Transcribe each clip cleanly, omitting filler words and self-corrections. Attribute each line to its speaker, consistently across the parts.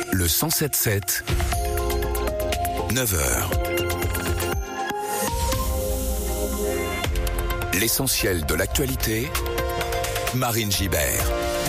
Speaker 1: Le 107.7, 9h. L'essentiel de l'actualité, Marine Gibert.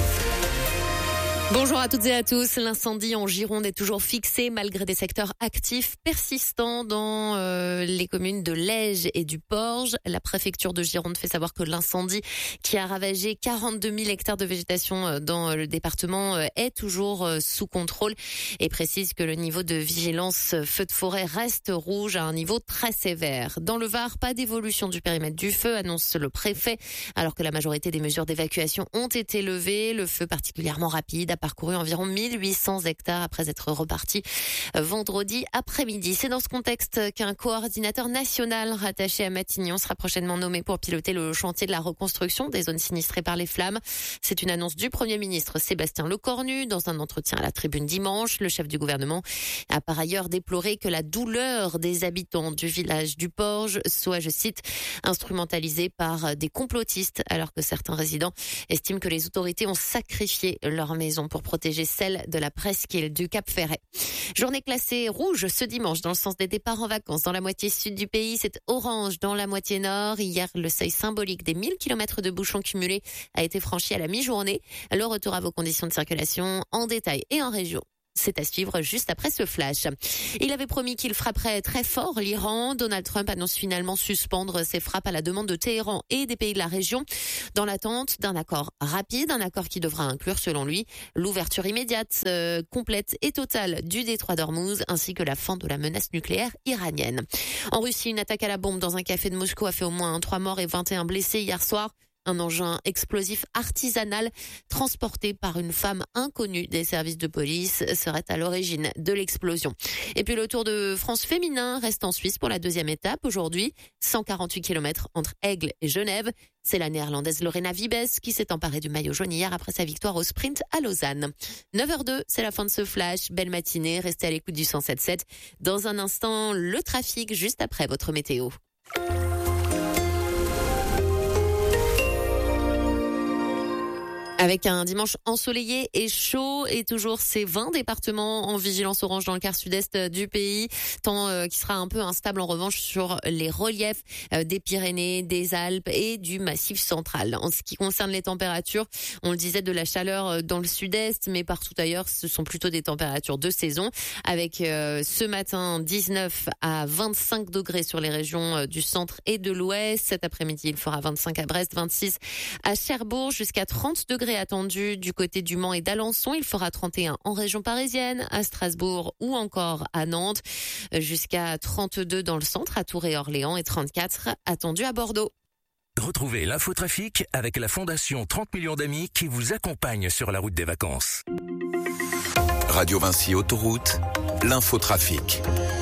Speaker 2: Bonjour à toutes et à tous. L'incendie en Gironde est toujours fixé malgré des secteurs actifs persistants dans les communes de Lège et du Porge. La préfecture de Gironde fait savoir que l'incendie qui a ravagé 42 000 hectares de végétation dans le département est toujours sous contrôle et précise que le niveau de vigilance feu de forêt reste rouge à un niveau très sévère. Dans le Var, pas d'évolution du périmètre du feu, annonce le préfet, alors que la majorité des mesures d'évacuation ont été levées. Le feu particulièrement rapide a parcouru environ 1800 hectares après être reparti vendredi après-midi. C'est dans ce contexte qu'un coordinateur national rattaché à Matignon sera prochainement nommé pour piloter le chantier de la reconstruction des zones sinistrées par les flammes. C'est une annonce du Premier ministre Sébastien Lecornu dans un entretien à la Tribune dimanche. Le chef du gouvernement a par ailleurs déploré que la douleur des habitants du village du Porge soit, je cite, instrumentalisée par des complotistes, alors que certains résidents estiment que les autorités ont sacrifié leur maison pour protéger celle de la presqu'île du Cap-Ferret. Journée classée rouge ce dimanche dans le sens des départs en vacances. Dans la moitié sud du pays, c'est orange dans la moitié nord. Hier, le seuil symbolique des 1000 km de bouchons cumulés a été franchi à la mi-journée. Le retour à vos conditions de circulation en détail et en région. C'est à suivre juste après ce flash. Il avait promis qu'il frapperait très fort l'Iran. Donald Trump annonce finalement suspendre ses frappes à la demande de Téhéran et des pays de la région dans l'attente d'un accord rapide, un accord qui devra inclure, selon lui, l'ouverture immédiate, complète et totale du détroit d'Ormuz ainsi que la fin de la menace nucléaire iranienne. En Russie, une attaque à la bombe dans un café de Moscou a fait au moins 3 morts et 21 blessés hier soir. Un engin explosif artisanal transporté par une femme inconnue des services de police serait à l'origine de l'explosion. Et puis le Tour de France féminin reste en Suisse pour la deuxième étape aujourd'hui. 148 km entre Aigle et Genève. C'est la néerlandaise Lorena Wiebes qui s'est emparée du maillot jaune hier après sa victoire au sprint à Lausanne. 9h02, c'est la fin de ce flash. Belle matinée, restez à l'écoute du 107.7. Dans un instant, le trafic juste après votre météo. Avec un dimanche ensoleillé et chaud et toujours ces 20 départements en vigilance orange dans le quart sud-est du pays, temps qui sera un peu instable en revanche sur les reliefs des Pyrénées, des Alpes et du Massif central. En ce qui concerne les températures, on le disait, de la chaleur dans le sud-est, mais partout ailleurs, ce sont plutôt des températures de saison, avec ce matin 19 à 25 degrés sur les régions du centre et de l'ouest. Cet après-midi, il fera 25 à Brest, 26 à Cherbourg, jusqu'à 30 degrés attendu du côté du Mans et d'Alençon. Il fera 31 en région parisienne, à Strasbourg ou encore à Nantes, jusqu'à 32 dans le centre, à Tours et Orléans, et 34 attendus à Bordeaux.
Speaker 1: Retrouvez l'infotrafic avec la Fondation 30 millions d'amis qui vous accompagne sur la route des vacances. Radio Vinci Autoroute, l'infotrafic.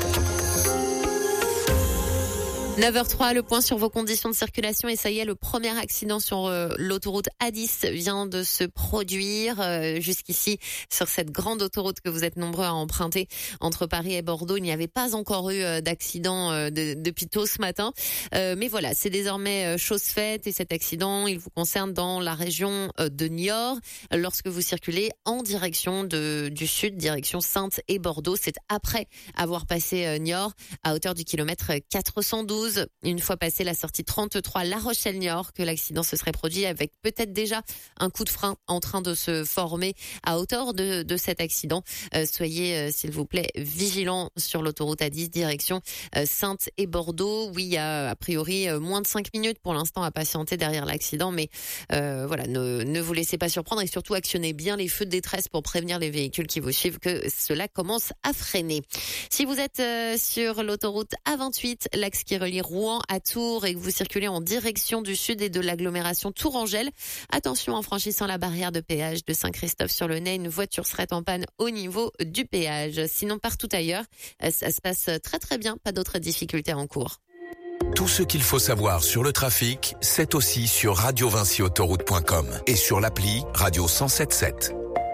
Speaker 2: 9h03, le point sur vos conditions de circulation et ça y est, le premier accident sur l'autoroute A10 vient de se produire jusqu'ici sur cette grande autoroute que vous êtes nombreux à emprunter entre Paris et Bordeaux. Il n'y avait pas encore eu d'accident depuis tôt ce matin, mais voilà, c'est désormais chose faite et cet accident, il vous concerne dans la région de Niort lorsque vous circulez en direction du sud, direction Saintes et Bordeaux. C'est après avoir passé Niort à hauteur du kilomètre 412. Une fois passé la sortie 33 La Rochelle-Niort que l'accident se serait produit avec peut-être déjà un coup de frein en train de se former à hauteur de cet accident. Soyez s'il vous plaît vigilants sur l'autoroute A10 direction Saintes et Bordeaux. Oui, il y a a priori moins de 5 minutes pour l'instant à patienter derrière l'accident, mais voilà, ne vous laissez pas surprendre et surtout actionnez bien les feux de détresse pour prévenir les véhicules qui vous suivent que cela commence à freiner. Si vous êtes sur l'autoroute A28, l'axe qui relie Rouen à Tours et que vous circulez en direction du sud et de l'agglomération Tourangelle, attention en franchissant la barrière de péage de Saint-Christophe-sur-le-Nez, une voiture serait en panne au niveau du péage. Sinon partout ailleurs, ça se passe très très bien, pas d'autres difficultés en cours.
Speaker 1: Tout ce qu'il faut savoir sur le trafic, c'est aussi sur radiovinciautoroute.com et sur l'appli Radio 107.7.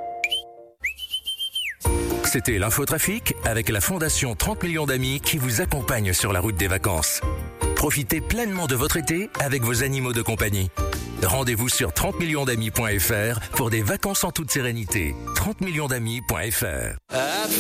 Speaker 1: C'était l'infotrafic avec la Fondation 30 millions d'amis qui vous accompagne sur la route des vacances. Profitez pleinement de votre été avec vos animaux de compagnie. Rendez-vous sur 30millionsdamis.fr pour des vacances en toute sérénité. 30millionsdamis.fr.